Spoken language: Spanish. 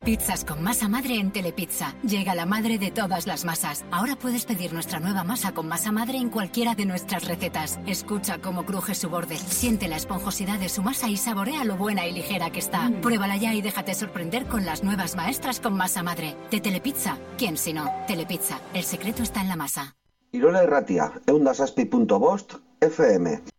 Pizzas con masa madre en Telepizza. Llega la madre de todas las masas. Ahora puedes pedir nuestra nueva masa con masa madre en cualquiera de nuestras recetas. Escucha cómo cruje su borde, siente la esponjosidad de su masa y saborea lo buena y ligera que está. Pruébala ya y déjate sorprender con las nuevas maestras con masa madre. De Telepizza, ¿quién si no? Telepizza, el secreto está en la masa. Irola Irratia, eundazazpi.bost, FM.